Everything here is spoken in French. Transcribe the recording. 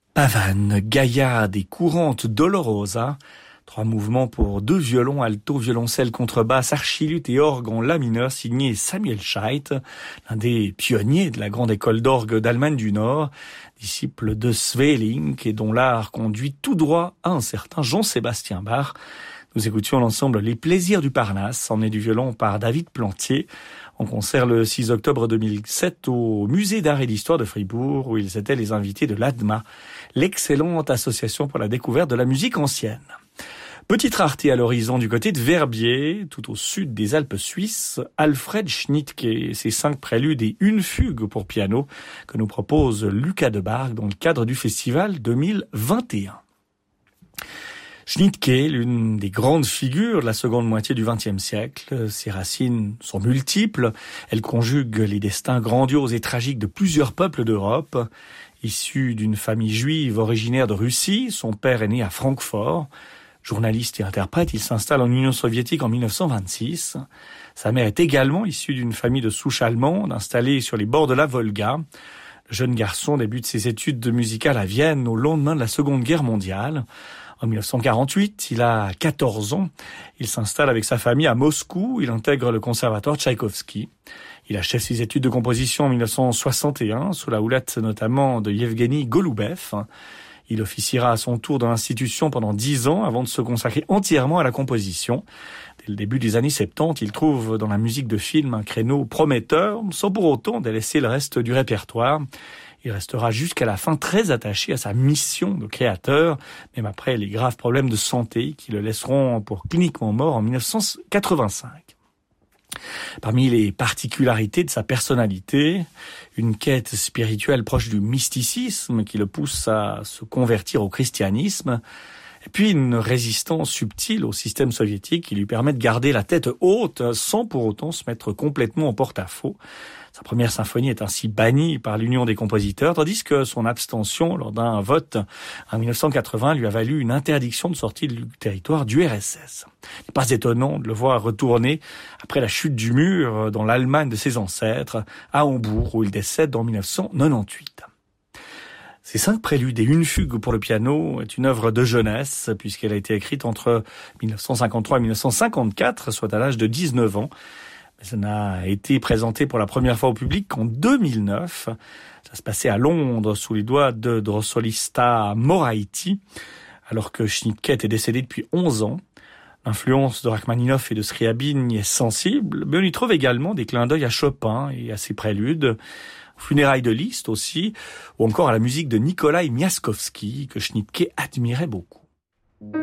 Pavane, gaillarde et courante dolorosa. 3 mouvements pour 2 violons, alto, violoncelle, contrebasse, archiluth et orgue en la mineur, signé Samuel Scheidt, l'un des pionniers de la grande école d'orgue d'Allemagne du Nord, disciple de Sweelinck et dont l'art conduit tout droit à un certain Jean-Sébastien Bach. Nous écoutions l'ensemble Les Plaisirs du Parnasse, emmené du violon par David Plantier, en concert le 6 octobre 2007 au Musée d'Art et d'Histoire de Fribourg, où ils étaient les invités de l'ADMA, l'excellente association pour la découverte de la musique ancienne. Petite rareté à l'horizon du côté de Verbier, tout au sud des Alpes suisses, Alfred Schnittke et ses 5 préludes et une fugue pour piano que nous propose Lucas Debargue dans le cadre du festival 2021. Schnittke, l'une des grandes figures de la seconde moitié du XXe siècle. Ses racines sont multiples. Elle conjugue les destins grandioses et tragiques de plusieurs peuples d'Europe. Issu d'une famille juive originaire de Russie, son père est né à Francfort. Journaliste et interprète, il s'installe en Union soviétique en 1926. Sa mère est également issue d'une famille de souche allemande installée sur les bords de la Volga. Le jeune garçon débute ses études musicales à Vienne au lendemain de la Seconde Guerre mondiale. En 1948, il a 14 ans. Il s'installe avec sa famille à Moscou. Il intègre le conservatoire Tchaïkovski. Il achève ses études de composition en 1961, sous la houlette notamment de Yevgeny Golubev. Il officiera à son tour dans l'institution pendant 10 ans avant de se consacrer entièrement à la composition. Dès le début des années 70, il trouve dans la musique de film un créneau prometteur, sans pour autant délaisser le reste du répertoire. Il restera jusqu'à la fin très attaché à sa mission de créateur, même après les graves problèmes de santé qui le laisseront pour cliniquement mort en 1985. Parmi les particularités de sa personnalité, une quête spirituelle proche du mysticisme qui le pousse à se convertir au christianisme, et puis une résistance subtile au système soviétique qui lui permet de garder la tête haute sans pour autant se mettre complètement en porte-à-faux. Sa première symphonie est ainsi bannie par l'Union des compositeurs, tandis que son abstention lors d'un vote en 1980 lui a valu une interdiction de sortie du territoire du RSS. Il n'est pas étonnant de le voir retourner après la chute du mur dans l'Allemagne de ses ancêtres, à Hambourg, où il décède en 1998. Ces 5 préludes et une fugue pour le piano est une œuvre de jeunesse, puisqu'elle a été écrite entre 1953 et 1954, soit à l'âge de 19 ans. Mais ça n'a été présenté pour la première fois au public qu'en 2009. Ça se passait à Londres, sous les doigts de Drossolista Moraiti, alors que Schnittke était décédé depuis 11 ans. L'influence de Rachmaninoff et de Scriabine y est sensible, mais on y trouve également des clins d'œil à Chopin et à ses préludes, aux funérailles de Liszt aussi, ou encore à la musique de Nikolai Miaskovski, que Schnittke admirait beaucoup.